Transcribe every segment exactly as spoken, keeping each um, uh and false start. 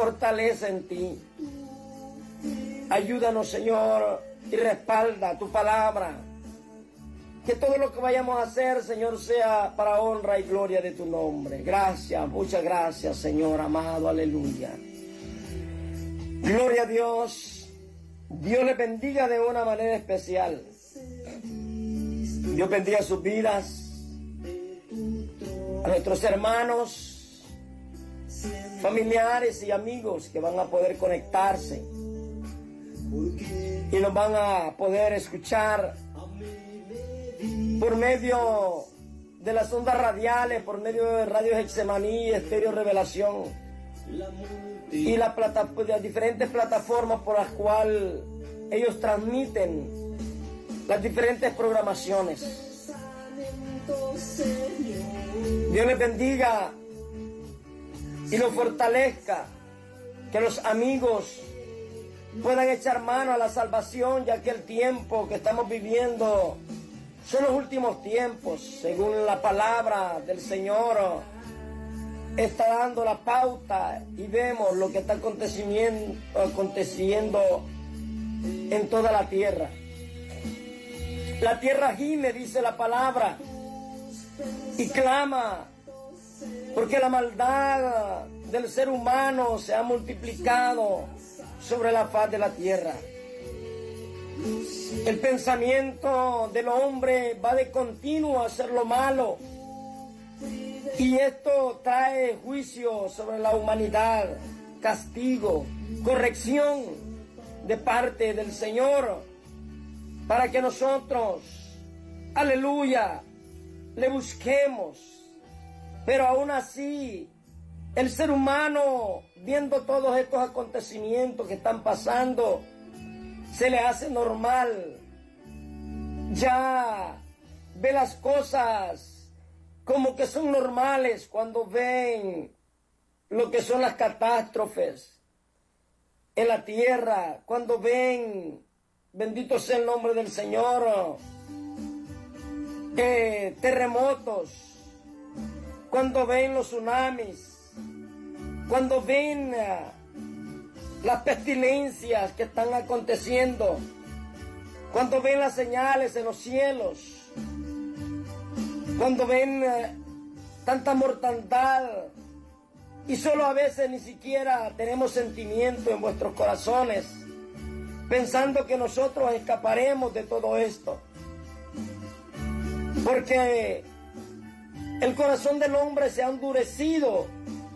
fortaleza en ti. Ayúdanos, Señor, y respalda tu palabra. Que todo lo que vayamos a hacer, Señor, sea para honra y gloria de tu nombre. Gracias, muchas gracias, Señor amado, aleluya. Gloria a Dios. Dios les bendiga de una manera especial. Dios bendiga sus vidas. A nuestros hermanos, familiares y amigos que van a poder conectarse y nos van a poder escuchar por medio de las ondas radiales, por medio de Radio Hexemaní, Estéreo Revelación y la plata, las diferentes plataformas por las cuales ellos transmiten las diferentes programaciones. Dios les bendiga y los fortalezca, que los amigos puedan echar mano a la salvación, ya que el tiempo que estamos viviendo son los últimos tiempos, según la palabra del Señor está dando la pauta, y vemos lo que está aconteciendo, aconteciendo en toda la tierra. La tierra gime, dice la palabra, y clama, porque la maldad del ser humano se ha multiplicado sobre la faz de la tierra. El pensamiento del hombre va de continuo a hacer lo malo, y esto trae juicio sobre la humanidad, castigo, corrección de parte del Señor, para que nosotros, aleluya, le busquemos. Pero aún así, el ser humano, viendo todos estos acontecimientos que están pasando, se le hace normal. Ya ve las cosas como que son normales cuando ven lo que son las catástrofes en la tierra, cuando ven, bendito sea el nombre del Señor, eh, terremotos, cuando ven los tsunamis, cuando ven uh, las pestilencias que están aconteciendo, cuando ven las señales en los cielos, cuando ven uh, tanta mortandad, y solo a veces ni siquiera tenemos sentimiento en vuestros corazones, pensando que nosotros escaparemos de todo esto, porque el corazón del hombre se ha endurecido,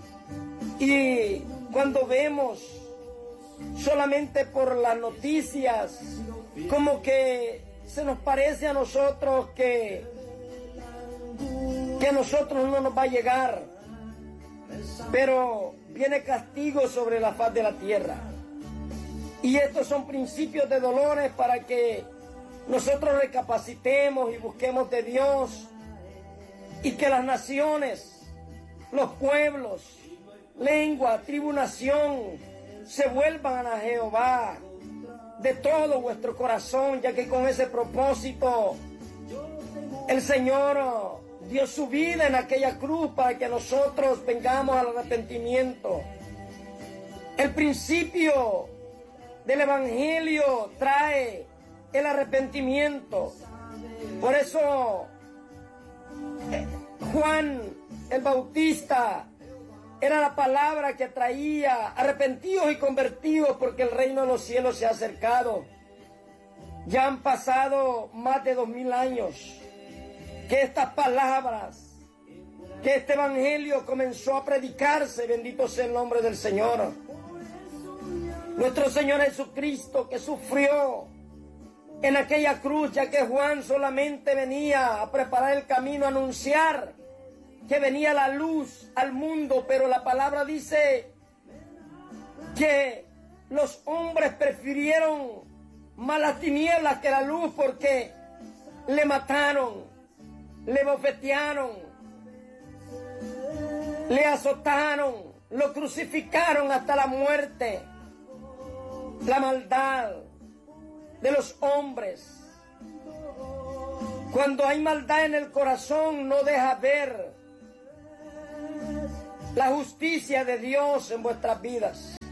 y cuando vemos solamente por las noticias, como que se nos parece a nosotros que, que a nosotros no nos va a llegar, pero viene castigo sobre la faz de la tierra. Y estos son principios de dolores para que nosotros recapacitemos y busquemos de Dios, y que las naciones, los pueblos, lengua, tribu, nación, se vuelvan a Jehová de todo vuestro corazón, ya que con ese propósito el Señor dio su vida en aquella cruz para que nosotros vengamos al arrepentimiento. El principio del Evangelio trae el arrepentimiento. Por eso Juan el Bautista era la palabra que traía arrepentidos y convertidos, porque el reino de los cielos se ha acercado. Ya han pasado más de dos mil años que estas palabras, que este evangelio comenzó a predicarse. Bendito sea el nombre del Señor. Nuestro Señor Jesucristo, que sufrió en aquella cruz, ya que Juan solamente venía a preparar el camino, a anunciar que venía la luz al mundo, pero la palabra dice que los hombres prefirieron más las tinieblas que la luz, porque le mataron, le bofetearon, le azotaron, lo crucificaron hasta la muerte. La maldad de los hombres, cuando hay maldad en el corazón, no deja ver la justicia de Dios en vuestras vidas.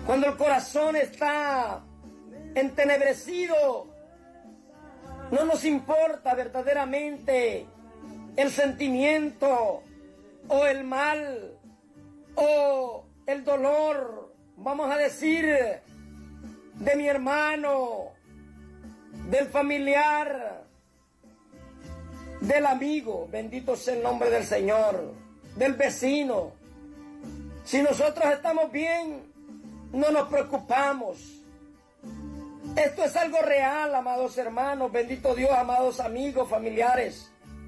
Cuando el corazón está entenebrecido, no nos importa verdaderamente el sentimiento o el mal o el dolor, vamos a decir, de mi hermano, del familiar, del amigo, bendito sea el nombre del Señor, del vecino. Si nosotros estamos bien, no nos preocupamos. Esto es algo real, amados hermanos, bendito Dios, amados amigos, familiares.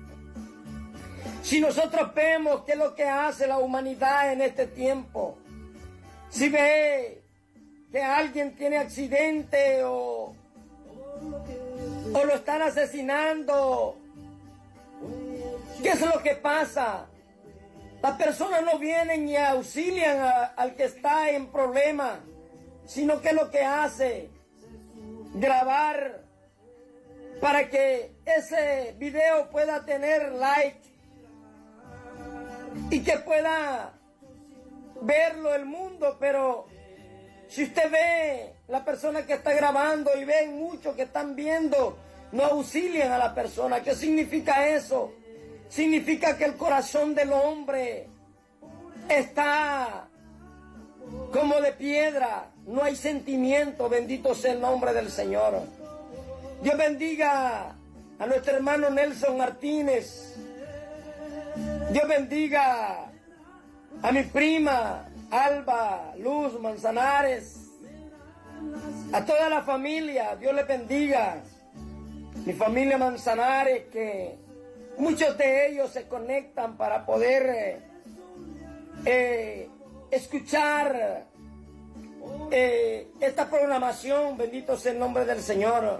Si nosotros vemos qué es lo que hace la humanidad en este tiempo, si ve que alguien tiene accidente o, o lo están asesinando, ¿qué es lo que pasa? Las personas no vienen y auxilian a, al que está en problema, sino que lo que hace, grabar para que ese video pueda tener like y que pueda verlo el mundo. Pero si usted ve la persona que está grabando y ven muchos que están viendo, no auxilian a la persona. ¿Qué significa eso? Significa que el corazón del hombre está como de piedra, no hay sentimiento, bendito sea el nombre del Señor. Dios bendiga a nuestro hermano Nelson Martínez. Dios bendiga a mi prima Alba Luz Manzanares, a toda la familia. Dios les bendiga. Mi familia Manzanares, que muchos de ellos se conectan para poder eh, eh, escuchar eh, esta programación, bendito sea el nombre del Señor.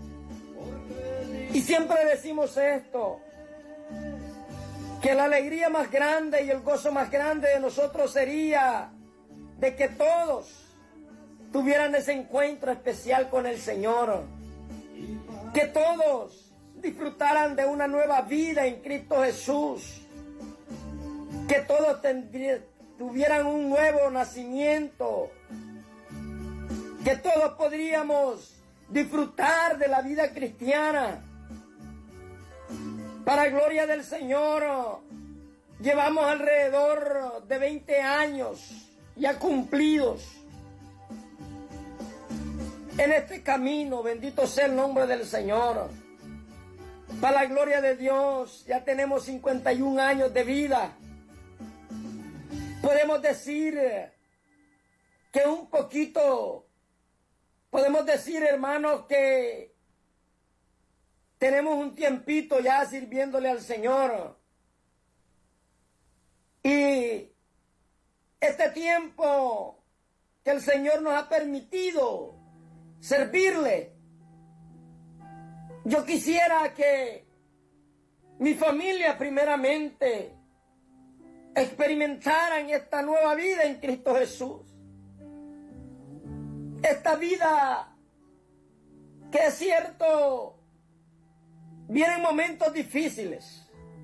Y siempre decimos esto, que la alegría más grande y el gozo más grande de nosotros sería de que todos tuvieran ese encuentro especial con el Señor, que todos disfrutaran de una nueva vida en Cristo Jesús, que todos tendrían tuvieran un nuevo nacimiento, que todos podríamos disfrutar de la vida cristiana. Para gloria del Señor, llevamos alrededor de veinte años ya cumplidos en este camino, bendito sea el nombre del Señor. Para la gloria de Dios, ya tenemos cincuenta y un años de vida. Podemos decir que un poquito, podemos decir, hermanos, que tenemos un tiempito ya sirviéndole al Señor. Y este tiempo que el Señor nos ha permitido servirle, yo quisiera que mi familia primeramente experimentaran esta nueva vida en Cristo Jesús. Esta vida que es cierto, vienen momentos difíciles.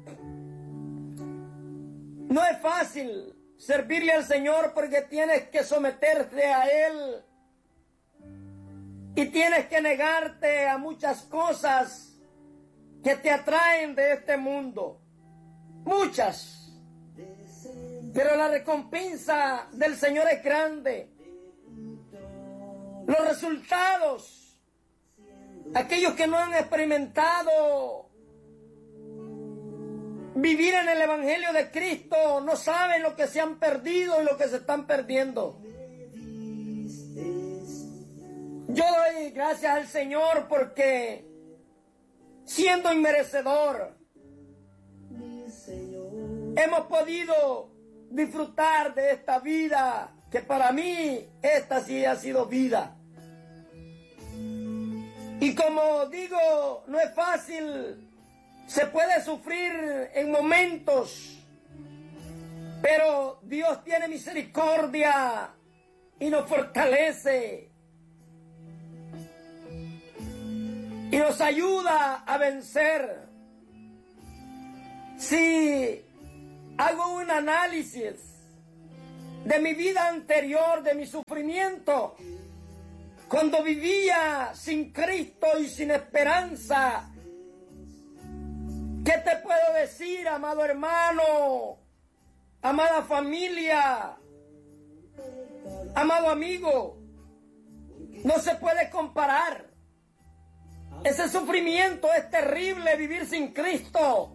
No es fácil servirle al Señor porque tienes que someterte a Él y tienes que negarte a muchas cosas que te atraen de este mundo. Muchas. Pero la recompensa del Señor es grande. Los resultados, aquellos que no han experimentado vivir en el Evangelio de Cristo, no saben lo que se han perdido y lo que se están perdiendo. Yo doy gracias al Señor porque, siendo inmerecedor, hemos podido disfrutar de esta vida, que para mí esta sí ha sido vida. Y como digo, no es fácil, se puede sufrir en momentos, pero Dios tiene misericordia y nos fortalece y nos ayuda a vencer. Si hago un análisis de mi vida anterior, de mi sufrimiento, cuando vivía sin Cristo y sin esperanza. ¿Qué te puedo decir, amado hermano, amada familia, amado amigo? No se puede comparar. Ese sufrimiento es terrible, vivir sin Cristo.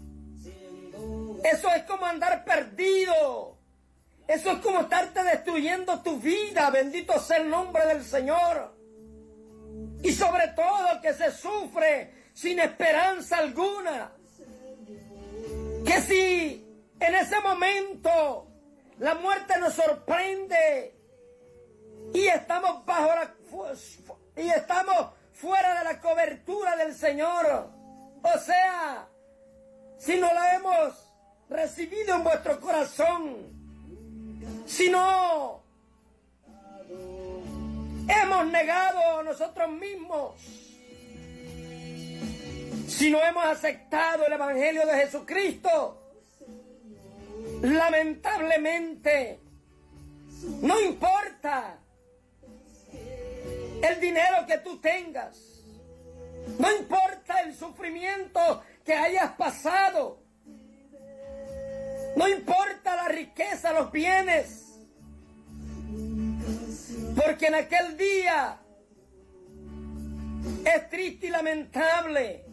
Eso es como andar perdido. Eso es como estarte destruyendo tu vida. Bendito sea el nombre del Señor. Y sobre todo que se sufre sin esperanza alguna. Que si en ese momento la muerte nos sorprende y estamos bajo la, y estamos fuera de la cobertura del Señor, o sea, si no la hemos recibido en vuestro corazón, si no hemos negado a nosotros mismos, si no hemos aceptado el Evangelio de Jesucristo, lamentablemente, no importa el dinero que tú tengas, no importa el sufrimiento que hayas pasado, no importa la riqueza, los bienes, porque en aquel día es triste y lamentable,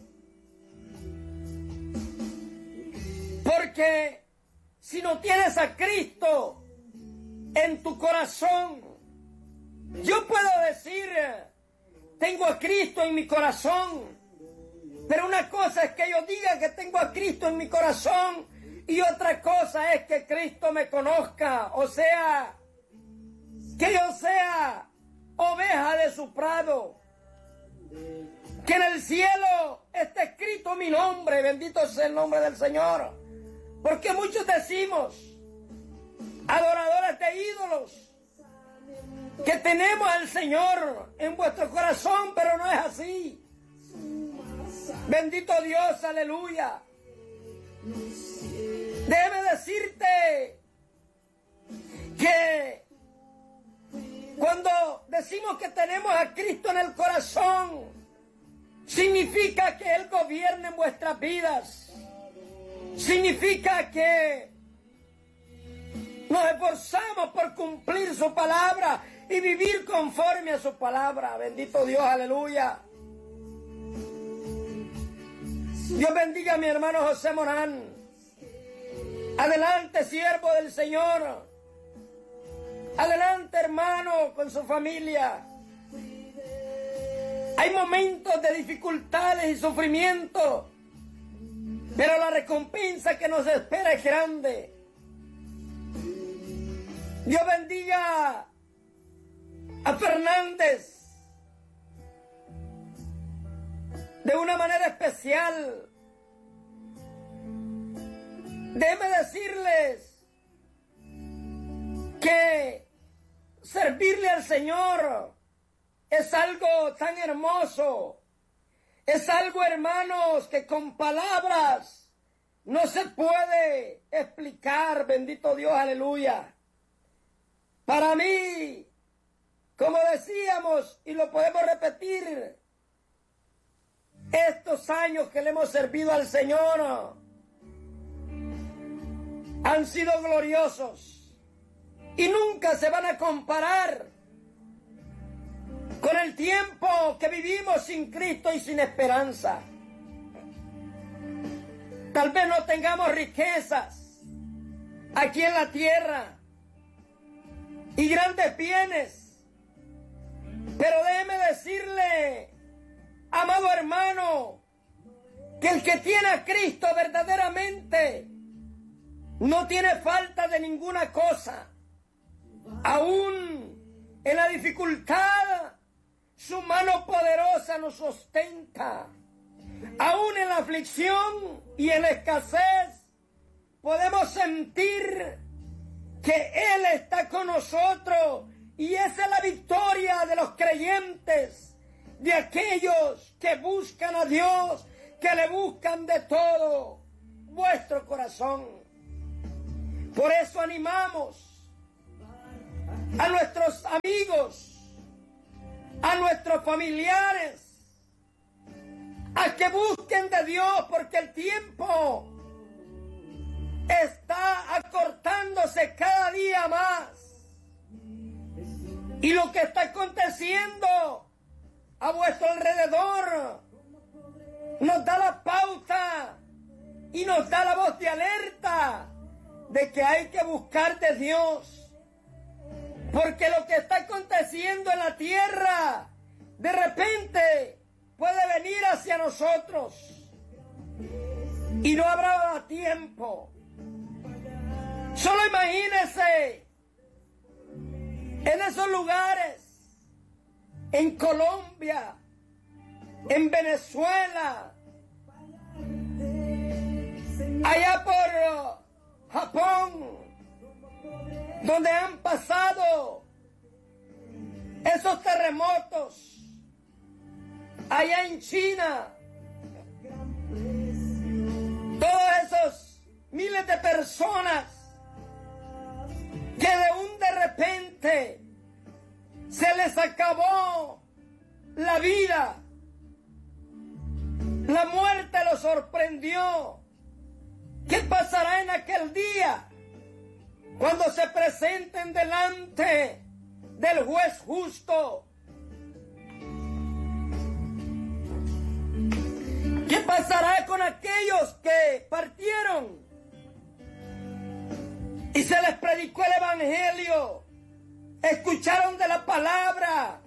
porque si no tienes a Cristo en tu corazón, yo puedo decir, tengo a Cristo en mi corazón, pero una cosa es que yo diga que tengo a Cristo en mi corazón y otra cosa es que Cristo me conozca, o sea, que yo sea oveja de su prado, que en el cielo esté escrito mi nombre, bendito sea el nombre del Señor, porque muchos decimos, adoradores de ídolos, que tenemos al Señor en vuestro corazón, pero no es así. Bendito Dios, aleluya. Debe decirte que cuando decimos que tenemos a Cristo en el corazón, significa que Él gobierne en vuestras vidas. Significa que nos esforzamos por cumplir su palabra y vivir conforme a su palabra. Bendito Dios, aleluya. Dios bendiga a mi hermano José Morán. Adelante, siervo del Señor. Adelante, hermano, con su familia. Hay momentos de dificultades y sufrimiento, pero la recompensa que nos espera es grande. Dios bendiga a Fernández de una manera especial. Déjenme decirles que servirle al Señor es algo tan hermoso, es algo, hermanos, que con palabras no se puede explicar. Bendito Dios, aleluya. Para mí, como decíamos, y lo podemos repetir, estos años que le hemos servido al Señor han sido gloriosos y nunca se van a comparar con el tiempo que vivimos sin Cristo y sin esperanza. Tal vez no tengamos riquezas aquí en la tierra y grandes bienes, pero déjeme decirle, amado hermano, que el que tiene a Cristo verdaderamente no tiene falta de ninguna cosa. Aún en la dificultad, su mano poderosa nos sustenta. Aún en la aflicción y en la escasez, podemos sentir que Él está con nosotros, y esa es la victoria de los creyentes, de aquellos que buscan a Dios, que le buscan de todo vuestro corazón. Por eso animamos a nuestros amigos, a nuestros familiares, a que busquen de Dios, porque el tiempo está acortándose cada día más. Y lo que está aconteciendo a vuestro alrededor nos da la pauta y nos da la voz de alerta de que hay que buscar de Dios. Porque lo que está aconteciendo en la tierra, de repente puede venir hacia nosotros y no habrá tiempo. Solo imagínense en esos lugares, en Colombia, en Venezuela, allá por Japón, donde han pasado esos terremotos, allá en China, todos esos miles de personas que de un de repente se les acabó la vida, la muerte los sorprendió. ¿Qué pasará en aquel día cuando se presenten delante del juez justo? ¿Qué pasará con aquellos que partieron y se les predicó el evangelio? Escucharon de la palabra,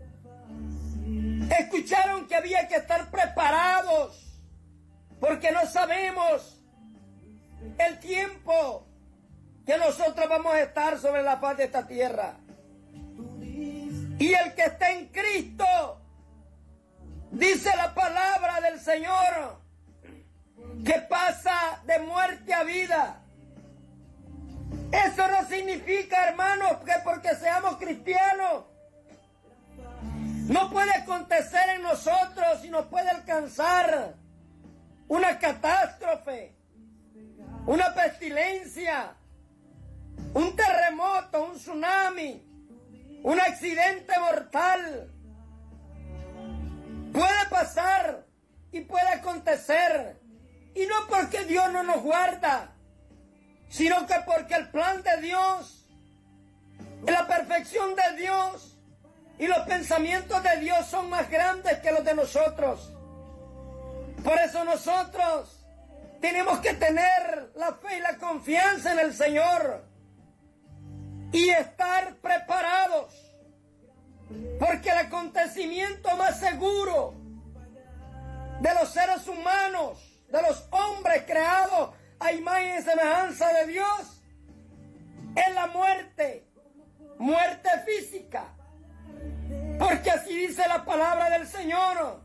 escucharon que había que estar preparados, porque no sabemos el tiempo que nosotros vamos a estar sobre la faz de esta tierra. Y el que está en Cristo, dice la palabra del Señor, que pasa de muerte a vida. Eso no significa, hermanos, que porque seamos cristianos no puede acontecer en nosotros y nos puede alcanzar una catástrofe, una pestilencia, un terremoto, un tsunami, un accidente mortal. Puede pasar y puede acontecer, y no porque Dios no nos guarda, sino que porque el plan de Dios, la perfección de Dios y los pensamientos de Dios son más grandes que los de nosotros. Por eso nosotros tenemos que tener la fe y la confianza en el Señor y estar preparados, porque el acontecimiento más seguro de los seres humanos, de los hombres creados a imagen y semejanza de Dios, es la muerte, muerte física, porque así dice la palabra del Señor,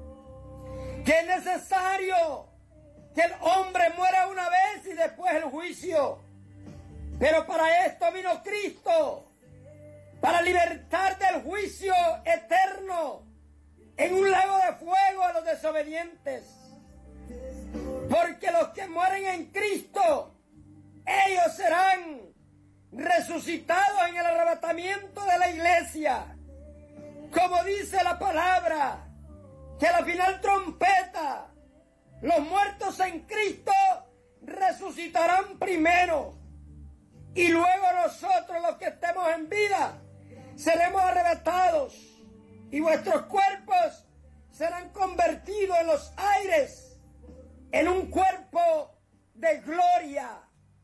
que es necesario que el hombre muera una vez y después el juicio. Pero para esto vino Cristo, para libertar del juicio eterno en un lago de fuego a los desobedientes. Porque los que mueren en Cristo, ellos serán resucitados en el arrebatamiento de la iglesia. Como dice la palabra, que a la final trompeta, los muertos en Cristo resucitarán primero. Y luego nosotros, los que estemos en vida, seremos arrebatados. Y vuestros cuerpos serán convertidos en los aires, en un cuerpo de gloria,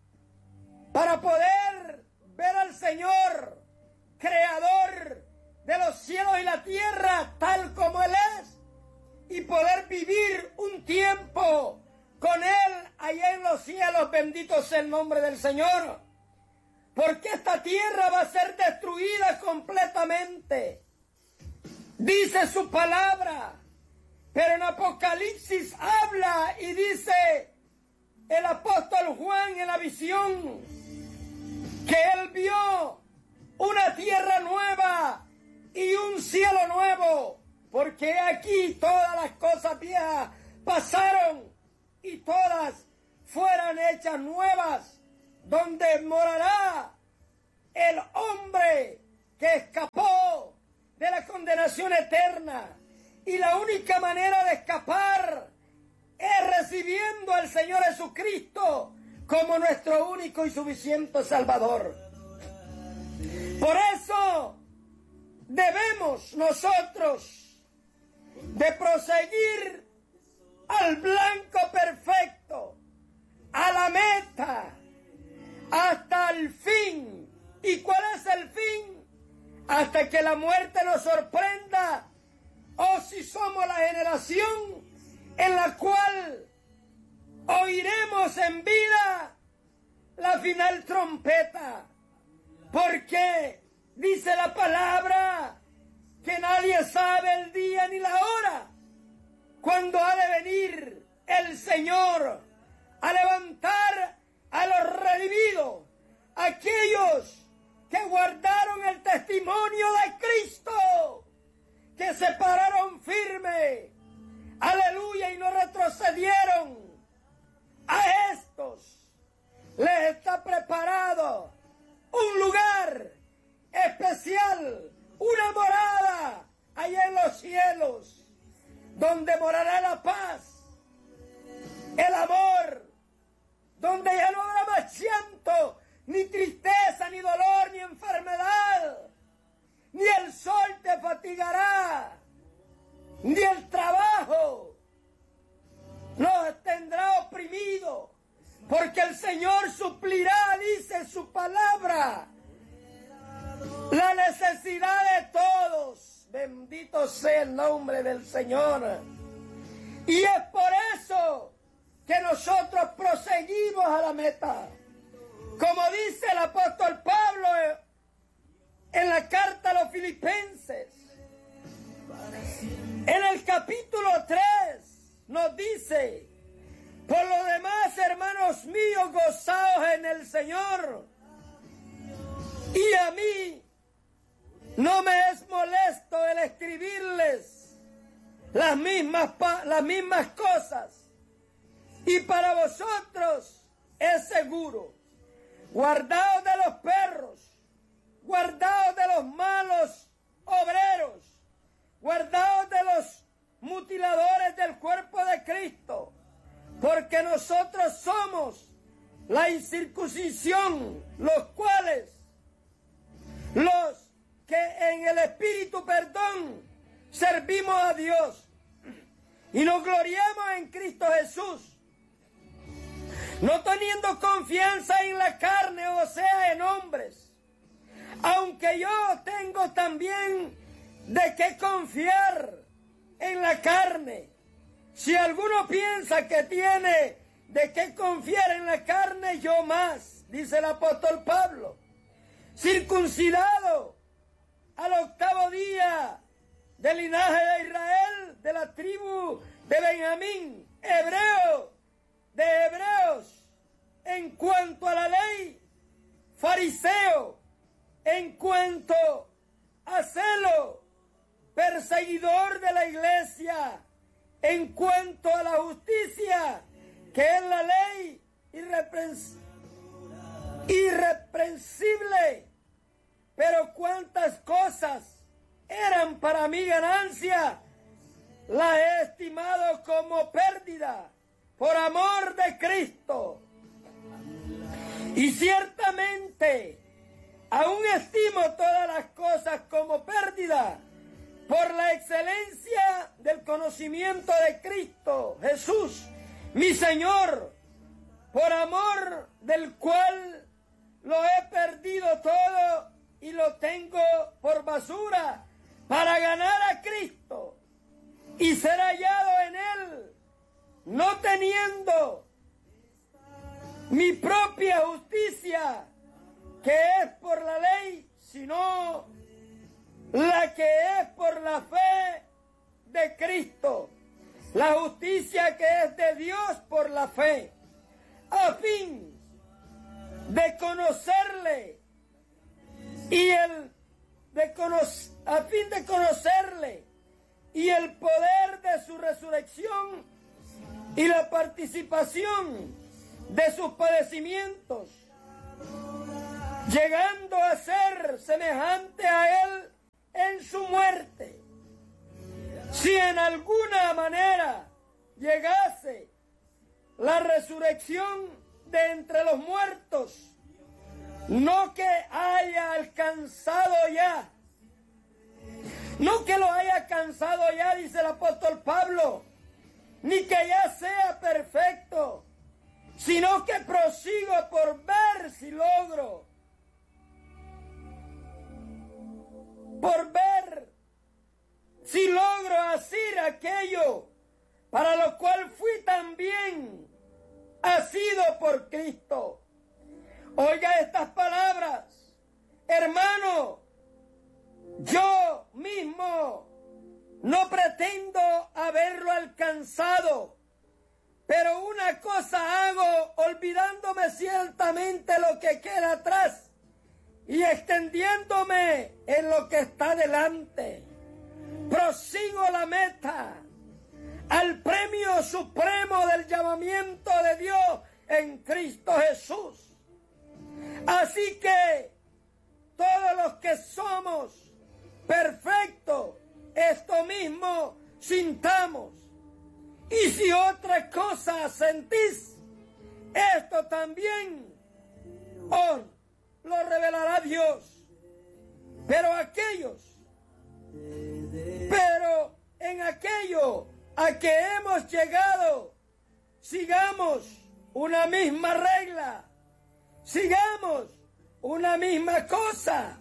para poder ver al Señor, creador de los cielos y la tierra, tal como Él es, y poder vivir un tiempo con Él allá en los cielos. Bendito sea el nombre del Señor, porque esta tierra va a ser destruida completamente, dice su palabra. Pero en Apocalipsis habla y dice el apóstol Juan en la visión que él vio una tierra nueva y un cielo nuevo, porque aquí todas las cosas viejas pasaron y todas fueran hechas nuevas, donde morará el hombre que escapó de la condenación eterna. Y la única manera de escapar es recibiendo al Señor Jesucristo como nuestro único y suficiente Salvador. Por eso debemos nosotros de proseguir al blanco perfecto, a la meta, hasta el fin. ¿Y cuál es el fin? Hasta que la muerte nos sorprenda, o si somos la generación en la cual oiremos en vida la final trompeta. Porque dice la palabra que nadie sabe el día ni la hora cuando ha de venir el Señor a levantar a los redimidos, aquellos que guardaron el testimonio de Cristo, que se pararon firme, aleluya, y no retrocedieron. A estos les está preparado un lugar especial, una morada allá en los cielos, donde morará la paz, el amor, donde ya no habrá más llanto, ni tristeza, ni dolor, ni enfermedad, ni el sol te fatigará, ni el trabajo nos tendrá oprimido, porque el Señor suplirá, dice su palabra, la necesidad de todos. Bendito sea el nombre del Señor. Y es por eso que nosotros proseguimos a la meta. Como dice el apóstol Pablo en la carta a los Filipenses, en el capítulo tres, nos dice: por lo demás, hermanos míos, gozaos en el Señor. Y a mí no me es molesto el escribirles las mismas, las mismas cosas. Y para vosotros es seguro. Guardaos de los perros, guardaos de los malos obreros, guardaos de los mutiladores del cuerpo de Cristo, porque nosotros somos la incircuncisión, los cuales, los que en el Espíritu, perdón, servimos a Dios y nos gloriamos en Cristo Jesús, no teniendo confianza en la carne, o sea, en hombres, aunque yo tengo también de qué confiar en la carne. Si alguno piensa que tiene de qué confiar en la carne, yo más, dice el apóstol Pablo, circuncidado al octavo día del linaje de Israel, de la tribu de Benjamín, hebreo de hebreos, en cuanto a la ley, fariseo, en cuanto a celo, perseguidor de la iglesia, en cuanto a la justicia, que es la ley irreprens irreprensible. Pero cuántas cosas eran para mi ganancia, las he estimado como pérdida por amor de Cristo. Y ciertamente aún estimo todas las cosas como pérdida por la excelencia del conocimiento de Cristo Jesús, mi Señor, por amor del cual lo he perdido todo y lo tengo por basura para ganar a Cristo y ser hallado en Él, no teniendo mi propia justicia, que es por la ley, sino la que es por la fe de Cristo, la justicia que es de Dios por la fe, a fin de conocerle y el de cono, a fin de conocerle y el poder de su resurrección y la participación de sus padecimientos, llegando a ser semejante a Él en su muerte. Si en alguna manera llegase la resurrección de entre los muertos, no que haya alcanzado ya, no que lo haya alcanzado ya, dice el apóstol Pablo, ni que ya sea perfecto, sino que prosigo por ver si logro, por ver si logro hacer aquello para lo cual fui también asido por Cristo. Oiga estas palabras, hermano, yo mismo no pretendo haberlo alcanzado, pero una cosa hago, olvidándome ciertamente lo que queda atrás y extendiéndome en lo que está delante. Prosigo la meta, al premio supremo del llamamiento de Dios en Cristo Jesús. Así que todos los que somos perfectos, esto mismo sintamos. Y si otra cosa sentís, esto también os lo revelará Dios. Pero aquellos, pero en aquello a que hemos llegado, sigamos una misma regla, sigamos una misma cosa.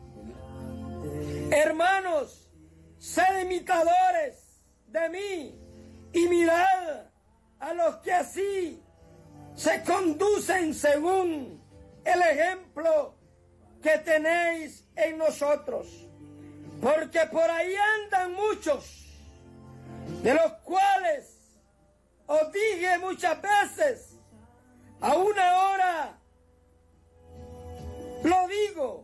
Hermanos, sed imitadores de mí y mirad a los que así se conducen según el ejemplo que tenéis en nosotros. Porque por ahí andan muchos, de los cuales os dije muchas veces, aún ahora lo digo,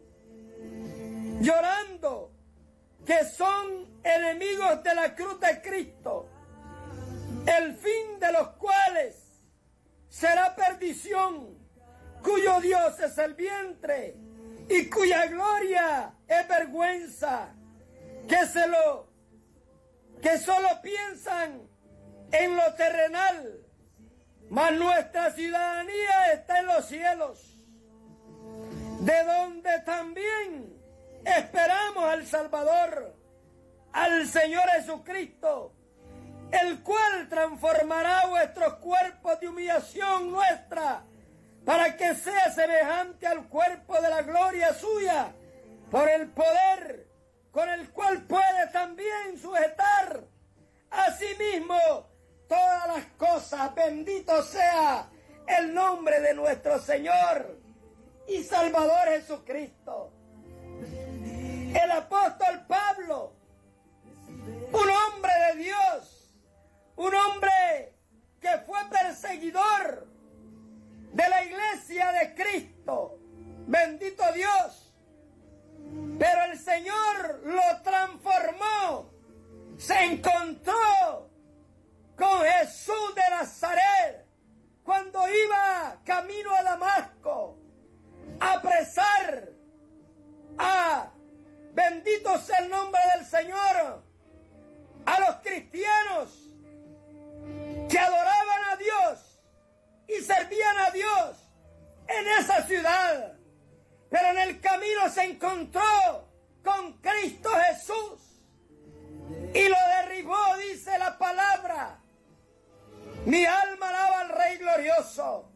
llorando, que son enemigos de la cruz de Cristo, el fin de los cuales será perdición, cuyo Dios es el vientre y cuya gloria es vergüenza, que se lo que solo piensan en lo terrenal, mas nuestra ciudadanía está en los cielos, de donde también esperamos al Salvador, al Señor Jesucristo, el cual transformará vuestros cuerpos de humillación nuestra, para que sea semejante al cuerpo de la gloria suya, por el poder con el cual puede también sujetar asimismo todas las cosas. Bendito sea el nombre de nuestro Señor y Salvador Jesucristo. El apóstol Pablo, un hombre de Dios, un hombre que fue perseguidor de la iglesia de Cristo, bendito Dios, pero el Señor lo transformó, se encontró con Jesús de Nazaret cuando iba camino a Damasco a apresar a, bendito sea el nombre del Señor, a los cristianos que adoraban a Dios y servían a Dios en esa ciudad. Pero en el camino se encontró con Cristo Jesús y lo derribó, dice la palabra. Mi alma alaba al Rey glorioso.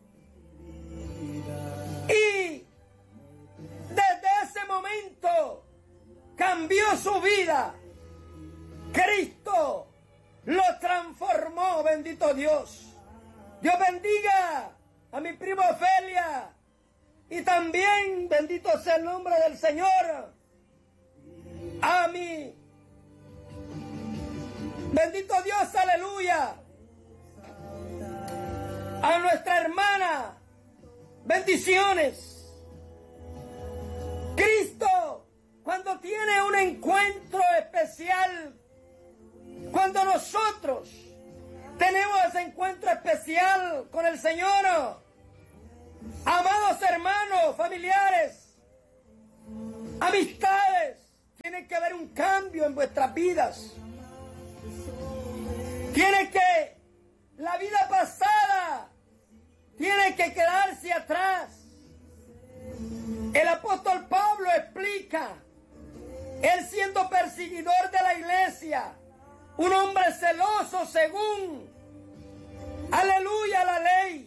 Y desde ese momento cambió su vida. Cristo lo transformó, bendito Dios. Dios bendiga a mi primo Ofelia. Y también, bendito sea el nombre del Señor, a mí. Bendito Dios, aleluya. A nuestra hermana, bendiciones. Cristo, cuando tiene un encuentro especial, cuando nosotros tenemos ese encuentro especial con el Señor, Amados hermanos, familiares, amistades, tiene que haber un cambio en vuestras vidas. Tiene que, la vida pasada, tiene que quedarse atrás. El apóstol Pablo explica, él siendo perseguidor de la iglesia, un hombre celoso según, aleluya, la ley.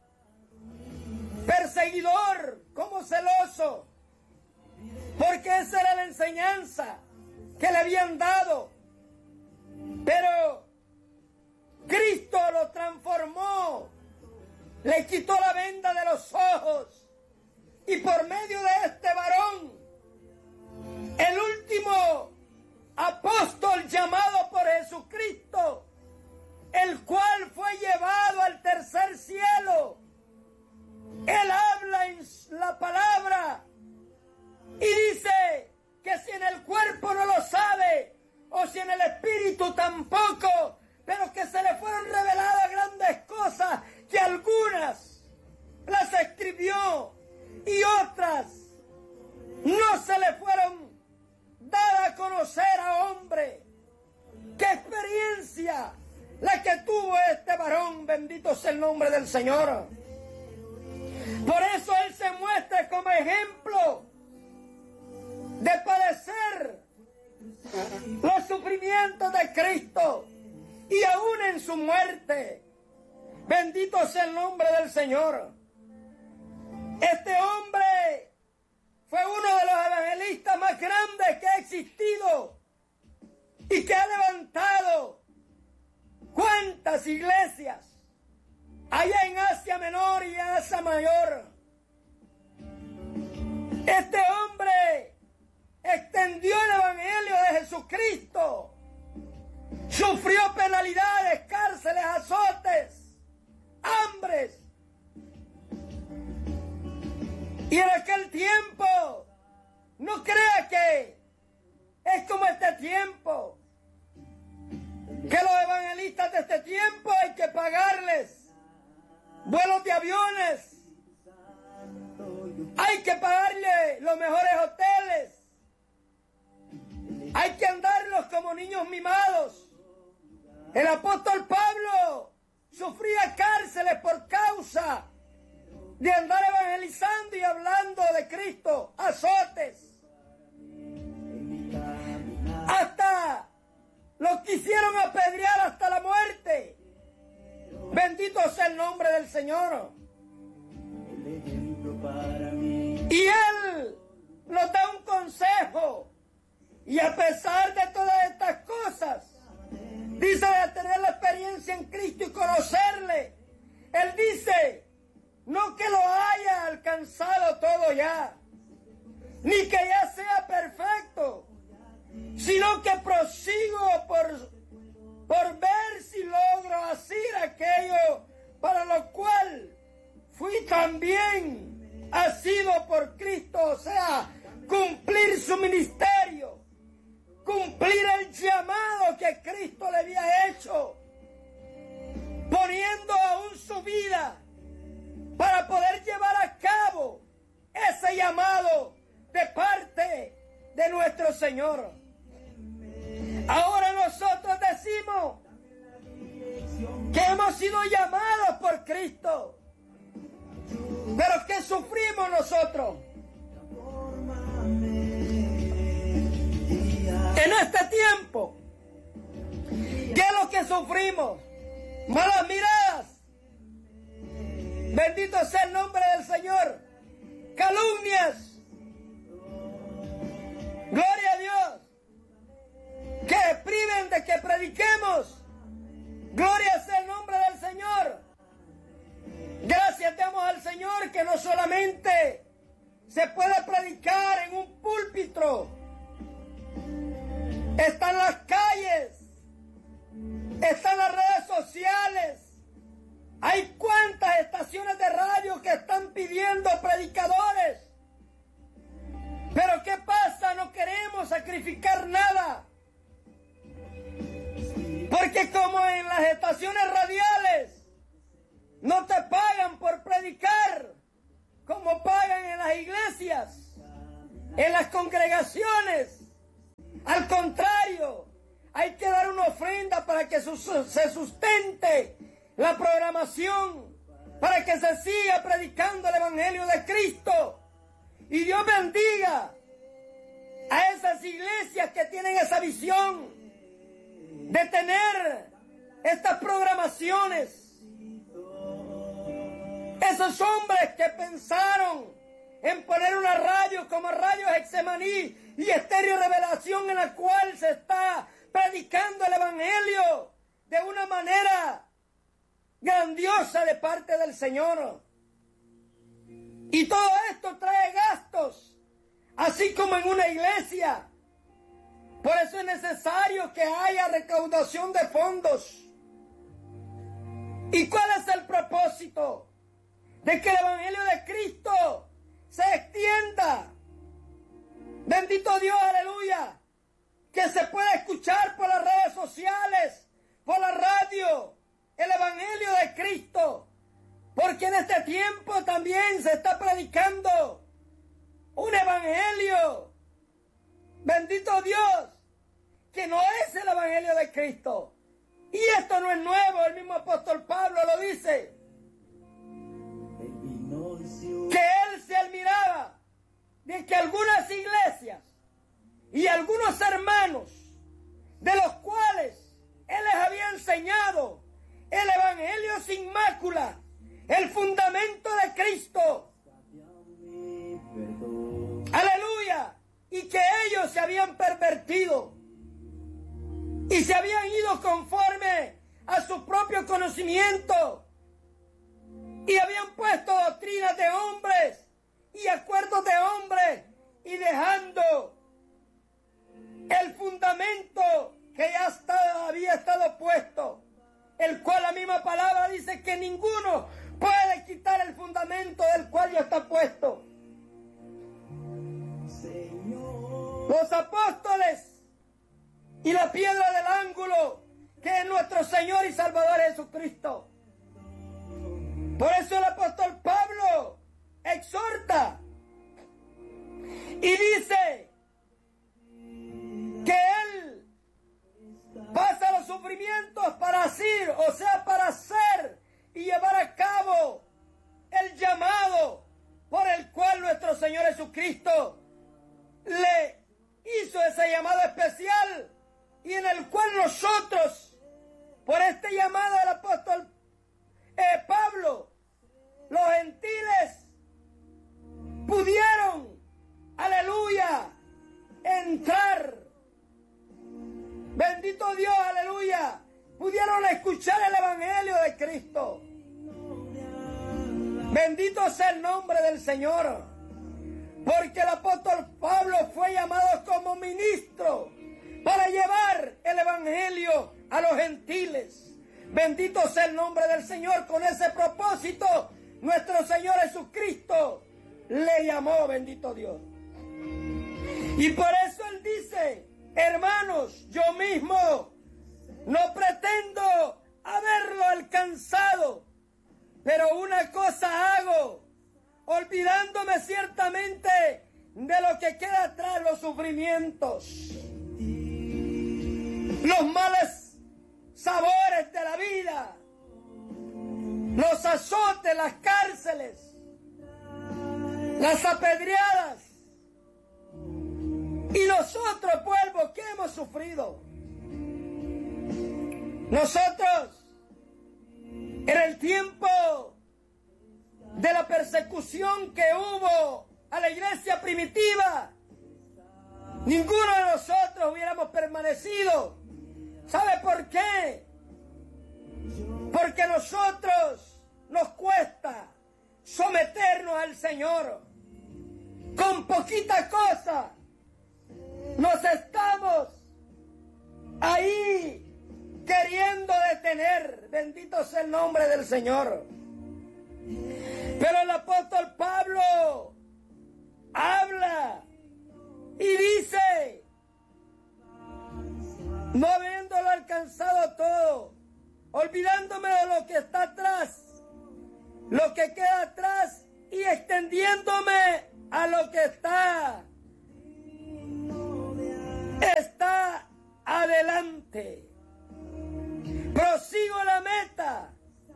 Perseguidor, como celoso, porque esa era la enseñanza que le habían dado. Pero Cristo lo transformó, le quitó la venda de los ojos, y por medio de este varón, el último apóstol llamado por Jesucristo, el cual fue llevado al tercer cielo, él habla en la palabra y dice que si en el cuerpo no lo sabe, o si en el espíritu tampoco, pero que se le fueron reveladas grandes cosas, que algunas las escribió y otras no se le fueron dadas a conocer a hombre. ¡Qué experiencia la que tuvo este varón! Bendito sea el nombre del Señor. Por eso él se muestra como ejemplo de padecer los sufrimientos de Cristo y aún en su muerte. Bendito sea el nombre del Señor. Este hombre fue uno de los evangelistas más grandes que ha existido y que ha levantado cuántas iglesias allá en Asia Menor y en Asia Mayor. Este hombre extendió el evangelio de Jesucristo, sufrió penalidades, cárceles, azotes, hambres. Y en aquel tiempo, no crea que es como este tiempo, que los evangelistas de este tiempo hay que pagarles vuelos de aviones, hay que pagarle los mejores hoteles, hay que andarlos como niños mimados. El apóstol Pablo sufría cárceles por causa de andar evangelizando y hablando de Cristo, azotes. Hasta los quisieron apedrear hasta la muerte. Bendito sea el nombre del Señor. Y Él nos da un consejo. Y a pesar de todas estas cosas, dice de tener la experiencia en Cristo y conocerle. Él dice, no que lo haya alcanzado todo ya, ni que ya sea perfecto, sino que prosigo por, por ver si logro hacer aquello para lo cual fui también asido por Cristo, o sea, cumplir su ministerio, cumplir el llamado que Cristo le había hecho, poniendo aún su vida para poder llevar a cabo ese llamado de parte de nuestro Señor. Ahora nosotros decimos que hemos sido llamados por Cristo, pero ¿qué sufrimos nosotros? En este tiempo, ¿qué es lo que sufrimos? Malas miradas. Bendito sea el nombre del Señor. Calumnias. Gloria a Dios. Que priven de que prediquemos. Gloria sea el nombre del Señor. Gracias damos al Señor que no solamente se puede predicar en un púlpito, está en las calles, está en las redes sociales. Hay cuantas estaciones de radio que están pidiendo predicadores. Pero ¿qué pasa? No queremos sacrificar nada. Porque como en las estaciones radiales no te pagan por predicar, como pagan en las iglesias, en las congregaciones. Al contrario, hay que dar una ofrenda para que se sustente la programación, para que se siga predicando el Evangelio de Cristo. Y Dios bendiga a esas iglesias que tienen esa visión de tener estas programaciones. Esos hombres que pensaron en poner una radio como Radio Getsemaní y Estéreo Revelación, en la cual se está predicando el Evangelio de una manera grandiosa de parte del Señor. Y todo esto trae gastos, así como en una iglesia. Por eso es necesario que haya recaudación de fondos. ¿Y cuál es el propósito? De que el Evangelio de Cristo se extienda. Bendito Dios, aleluya. Que se pueda escuchar por las redes sociales, por la radio, el Evangelio de Cristo. Porque en este tiempo también se está predicando un Evangelio, bendito Dios, que no es el Evangelio de Cristo. Y esto no es nuevo, el mismo apóstol Pablo lo dice. Que él se admiraba de que algunas iglesias y algunos hermanos, de los cuales él les había enseñado el Evangelio sin mácula, el fundamento de Cristo, aleluya, y que ellos se habían pervertido y se habían ido conforme a su propio conocimiento y habían puesto doctrinas de hombres y acuerdos de hombres y dejando el fundamento que ya estaba, había estado puesto, el cual la misma palabra dice que ninguno puede quitar el fundamento del cual ya está puesto. Los apóstoles y la piedra del ángulo, que es nuestro Señor y Salvador Jesucristo. Por eso el apóstol Pablo exhorta y dice que él pasa los sufrimientos para hacer, o sea, para hacer y llevar a cabo el llamado por el cual nuestro Señor Jesucristo le hizo ese llamado especial, y en el cual nosotros, por este llamado del apóstol eh, Pablo, los gentiles pudieron, aleluya, entrar. Bendito Dios, aleluya, pudieron escuchar el Evangelio de Cristo. Bendito sea el nombre del Señor, porque el apóstol Pablo fue llamado como ministro para llevar el Evangelio a los gentiles. Bendito sea el nombre del Señor. Con ese propósito, nuestro Señor Jesucristo le llamó, bendito Dios. Y por eso Él dice: hermanos, yo mismo no pretendo haberlo alcanzado, pero una cosa hago, olvidándome ciertamente de lo que queda atrás, los sufrimientos, los males sabores de la vida, los azotes, las cárceles, las apedreadas. Y nosotros, pueblo, ¿qué hemos sufrido? Nosotros, en el tiempo de la persecución que hubo a la iglesia primitiva, ninguno de nosotros hubiéramos permanecido. ¿Sabe por qué? Porque a nosotros nos cuesta someternos al Señor. Con poquita cosa nos estamos ahí queriendo detener. Bendito sea el nombre del Señor. Pero el apóstol Pablo habla y dice: no habiéndolo alcanzado todo, olvidándome de lo que está atrás, lo que queda atrás, y extendiéndome a lo que está, está adelante. Prosigo la meta,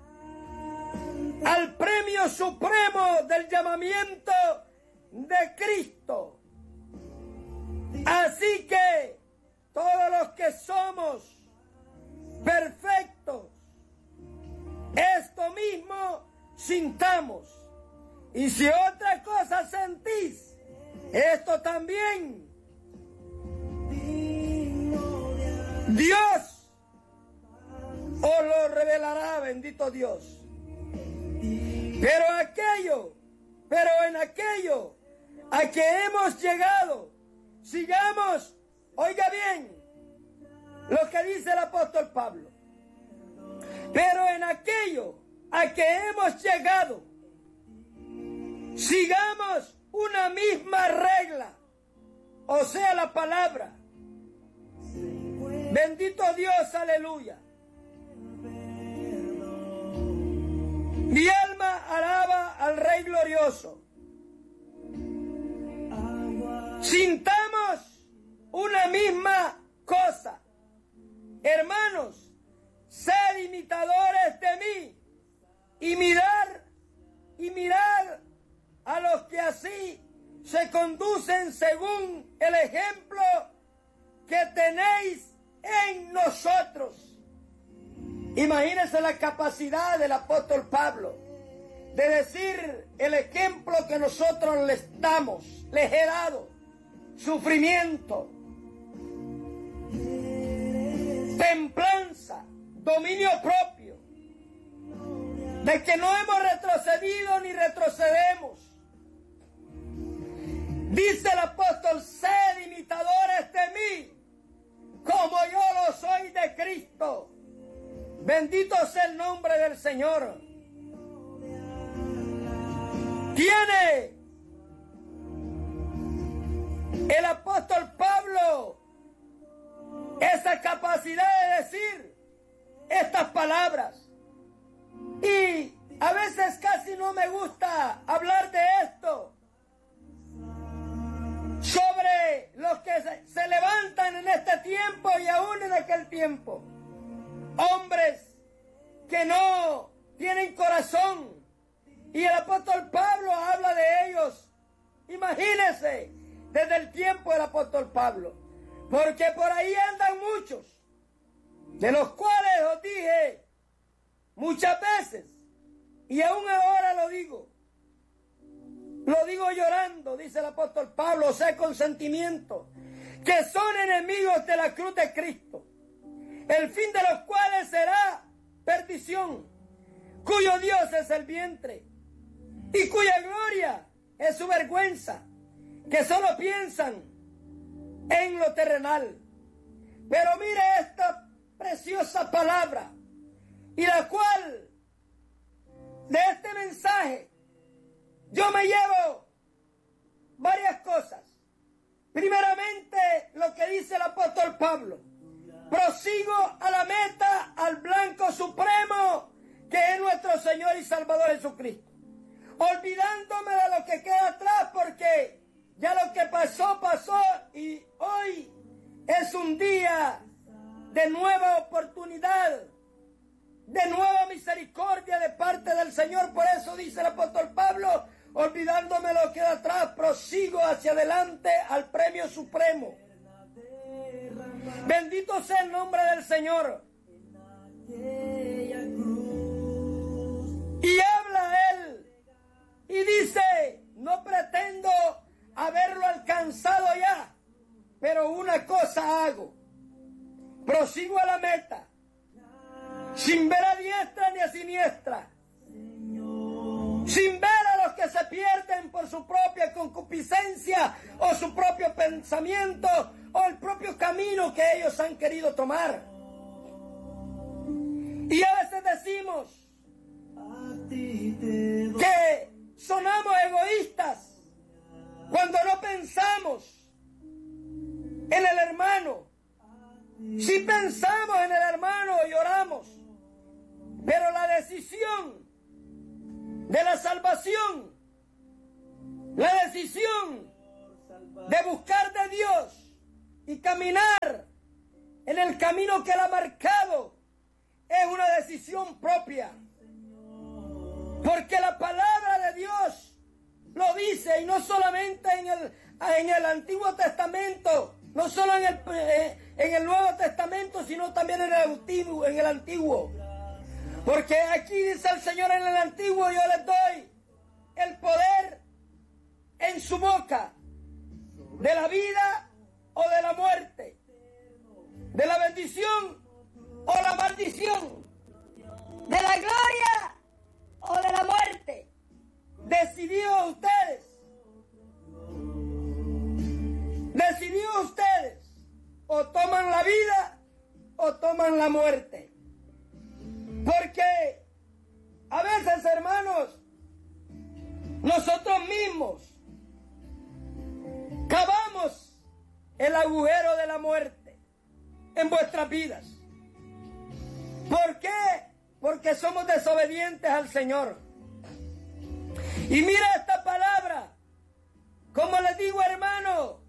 al premio supremo del llamamiento de Cristo. Así que todos los que somos perfectos, esto mismo sintamos. Y si otra cosa sentís, esto también. Dios os lo revelará, bendito Dios. Pero aquello, pero en aquello a que hemos llegado, sigamos, oiga bien, lo que dice el apóstol Pablo. Pero en aquello a que hemos llegado, sigamos una misma regla, o sea, la palabra. Bendito Dios, aleluya. Mi alma alaba al Rey glorioso. Sintamos una misma cosa. Hermanos, sed imitadores de mí y mirar y mirar a los que así se conducen según el ejemplo que tenéis en nosotros. Imagínense la capacidad del apóstol Pablo de decir el ejemplo que nosotros les damos, les he dado: sufrimiento, templanza, dominio propio, de que no hemos retrocedido ni retrocedemos. Dice el apóstol: sed imitadores de mí, como yo lo soy de Cristo. Bendito sea el nombre del Señor. Tiene el apóstol Pablo esa capacidad de decir estas palabras. Y a veces casi no me gusta hablar de esto, sobre los que se, se levantan en este tiempo y aún en aquel tiempo. Hombres que no tienen corazón. Y el apóstol Pablo habla de ellos. Imagínense, desde el tiempo del apóstol Pablo. Porque por ahí andan muchos, de los cuales os dije muchas veces, y aún ahora lo digo. Lo digo llorando, dice el apóstol Pablo, o sea, con sentimiento, que son enemigos de la cruz de Cristo, el fin de los cuales será perdición, cuyo Dios es el vientre, y cuya gloria es su vergüenza, que solo piensan en lo terrenal. Pero mire esta preciosa palabra, y la cual, de este mensaje, yo me llevo varias cosas. Primeramente, lo que dice el apóstol Pablo: prosigo a la meta, al blanco supremo, que es nuestro Señor y Salvador Jesucristo. Olvidándome de lo que queda atrás, porque ya lo que pasó, pasó, y hoy es un día de nueva oportunidad, de nueva misericordia de parte del Señor. Por eso dice el apóstol Pablo: olvidándome lo que queda atrás, prosigo hacia adelante al premio supremo. Bendito sea el nombre del Señor. Y habla él y dice: no pretendo haberlo alcanzado ya, pero una cosa hago: prosigo a la meta, sin ver a diestra ni a siniestra, sin ver a los que se pierden por su propia concupiscencia o su propio pensamiento o el propio camino que ellos han querido tomar. Y a veces decimos que sonamos egoístas cuando no pensamos en el hermano. Si pensamos en el hermano y oramos, pero la decisión de la salvación La decisión de buscar de Dios y caminar en el camino que Él ha marcado es una decisión propia. Porque la palabra de Dios lo dice, y no solamente en el, en el Antiguo Testamento, no solo en el, eh, en el Nuevo Testamento, sino también en el Antiguo, en el Antiguo. Porque aquí dice el Señor en el Antiguo: yo les doy el poder en su boca, de la vida o de la muerte, de la bendición o la maldición, de la gloria o de la muerte. Decidió ustedes. Decidió ustedes. O toman la vida o toman la muerte. Porque a veces, hermanos, nosotros mismos cavamos el agujero de la muerte en vuestras vidas. ¿Por qué? Porque somos desobedientes al Señor. Y mira esta palabra, como les digo, hermano.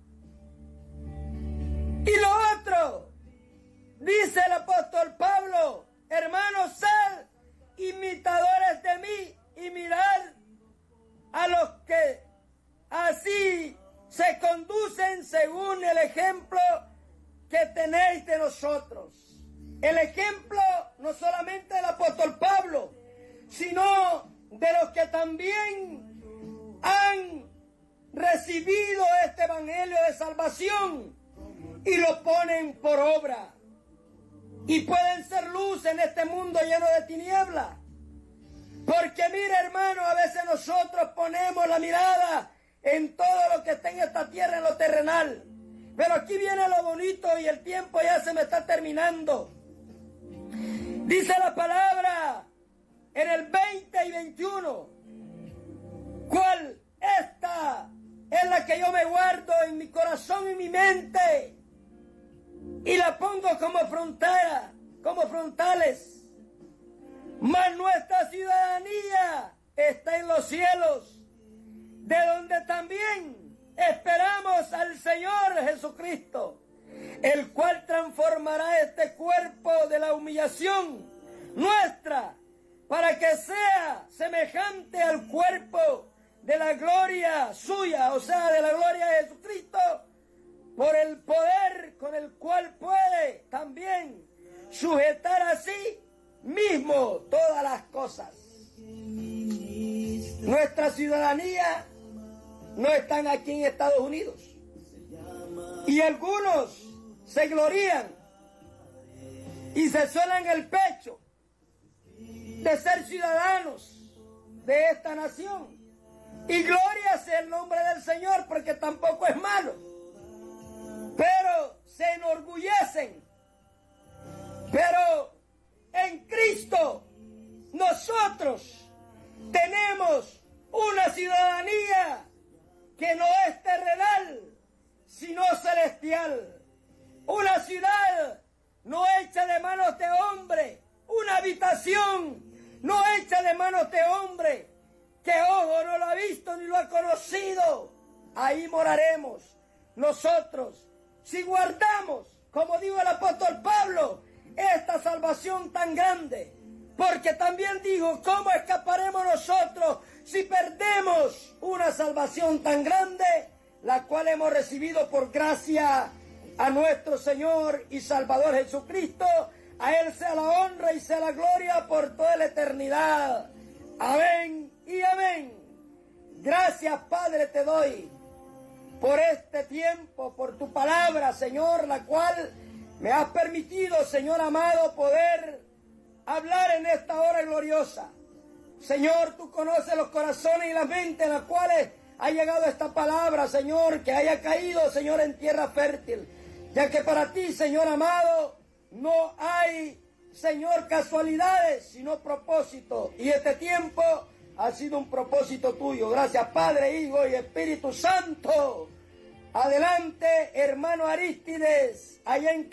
Y lo otro, dice el apóstol Pablo: hermanos, sed imitadores de mí y mirad a los que así se conducen según el ejemplo que tenéis de nosotros. El ejemplo no solamente del apóstol Pablo, sino de los que también han recibido este evangelio de salvación y lo ponen por obra. Y pueden ser luz en este mundo lleno de tinieblas. Porque mira, hermano, a veces nosotros ponemos la mirada en todo lo que está en esta tierra, en lo terrenal. Pero aquí viene lo bonito y el tiempo ya se me está terminando. Dice la palabra en el veinte y veintiuno: ¿cuál esta es la que yo me guardo en mi corazón y mi mente y la pongo como frontera, como frontales? Mas nuestra ciudadanía está en los cielos, de donde también esperamos al Señor Jesucristo, el cual transformará este cuerpo de la humillación nuestra para que sea semejante al cuerpo de la gloria suya, o sea, de la gloria de Jesucristo, por el poder con el cual puede también sujetar a sí mismo todas las cosas. Nuestra ciudadanía no están aquí en Estados Unidos. Y algunos se glorían y se suenan el pecho de ser ciudadanos de esta nación. Y gloria sea el nombre del Señor, porque tampoco es malo. Pero se enorgullecen. Pero en Cristo nosotros tenemos una ciudadanía que no es terrenal, sino celestial. Una ciudad no hecha de manos de hombre, una habitación no hecha de manos de hombre, que ojo no lo ha visto ni lo ha conocido. Ahí moraremos nosotros, si guardamos, como dijo el apóstol Pablo, esta salvación tan grande. Porque también dijo: ¿cómo escaparemos nosotros si perdemos una salvación tan grande, la cual hemos recibido por gracia a nuestro Señor y Salvador Jesucristo? A Él sea la honra y sea la gloria por toda la eternidad. Amén y amén. Gracias, Padre, te doy por este tiempo, por tu palabra, Señor, la cual me has permitido, Señor amado, poder hablar en esta hora gloriosa. Señor, tú conoces los corazones y las mentes en las cuales ha llegado esta palabra, Señor, que haya caído, Señor, en tierra fértil, ya que para ti, Señor amado, no hay, Señor, casualidades, sino propósito. Y este tiempo ha sido un propósito tuyo. Gracias, Padre, Hijo y Espíritu Santo. Adelante, hermano Arístides, allá en